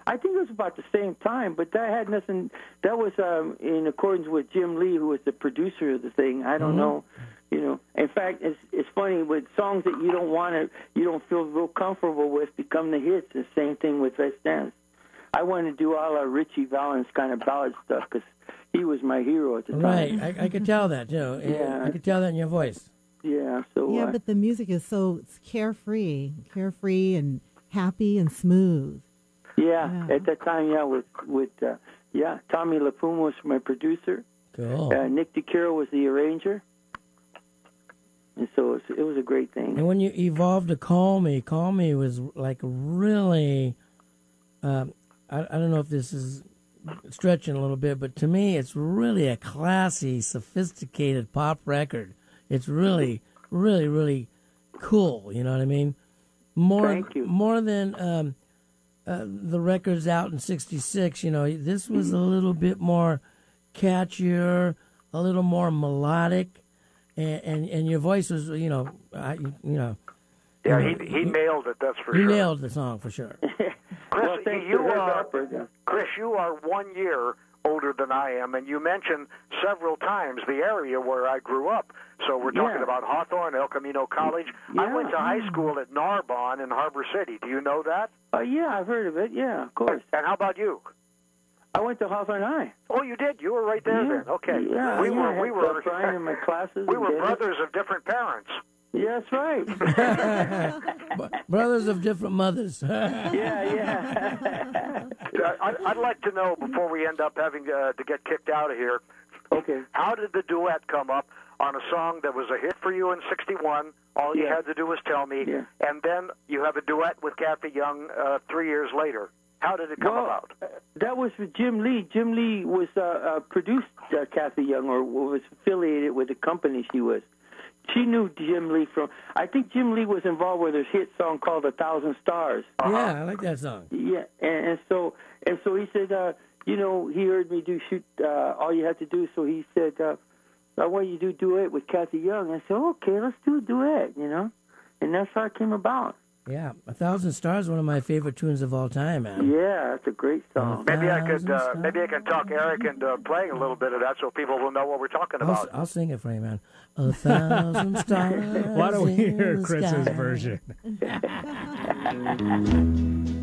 I think it was about the same time, but that had nothing. That was in accordance with Jim Lee, who was the producer of the thing. I don't know, In fact, it's funny with songs that you don't feel real comfortable with become the hits. The same thing with Let's Dance. I wanted to do all our Richie Valens kind of ballad stuff because he was my hero at the time. Right, I could tell that too. Yeah, I could tell that in your voice. Yeah. So. Yeah, but the music is so carefree and happy and smooth. Yeah, at that time, with Tommy LaPuma was my producer. Cool. Nick DiCaro was the arranger, and so it was a great thing. And when you evolved to Call Me was like really, I don't know if this is stretching a little bit, but to me, it's really a classy, sophisticated pop record. It's really, really, really cool. You know what I mean? Thank you. More than the records out in '66. This was a little bit more catchier, a little more melodic, and your voice was, Yeah, he nailed it. That's for sure. He nailed the song for sure. Chris, you are 1 year older than I am, and you mentioned several times the area where I grew up. So we're talking about Hawthorne, El Camino College. Yeah. I went to high school at Narbonne in Harbor City. Do you know that? Yeah, I've heard of it. Yeah, of course. And how about you? I went to Hawthorne High. Oh, you did? You were right there then. Okay. Yeah, we were Brian in my classes. We were brothers of different parents. Yeah, that's right. Brothers of different mothers. Yeah. I'd like to know, before we end up having to get kicked out of here, okay, how did the duet come up on a song that was a hit for you in '61? All you had to do was tell me, and then you have a duet with Kathy Young 3 years later. How did it come about? That was with Jim Lee. Jim Lee was produced Kathy Young, or was affiliated with the company she was. She knew Jim Lee from. I think Jim Lee was involved with his hit song called "1,000 Stars." Yeah, I like that song. Yeah, and so he said, he heard me shoot. All you had to do. So he said, I want you to do duet with Kathy Young. I said, okay, let's do a duet. And that's how it came about. Yeah, 1,000 Stars, one of my favorite tunes of all time, man. Yeah, that's a great song. Maybe I can talk Eric into playing a little bit of that so people will know what we're talking about. I'll sing it for you, man. 1,000 stars. Why don't we hear Chris's version?